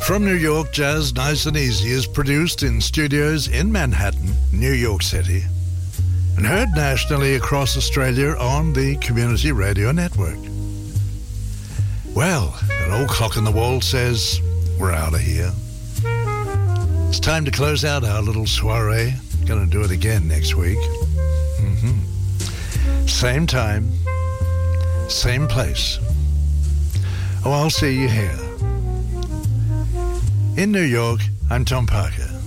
From New York, Jazz Nice and Easy is produced in studios in Manhattan, New York City, and heard nationally across Australia on the Community Radio Network. Well, that old clock on the wall says we're out of here. It's time to close out our little soiree. Gonna do it again next week. Same time, same place. Oh, I'll see you here. In New York, I'm Tom Parker.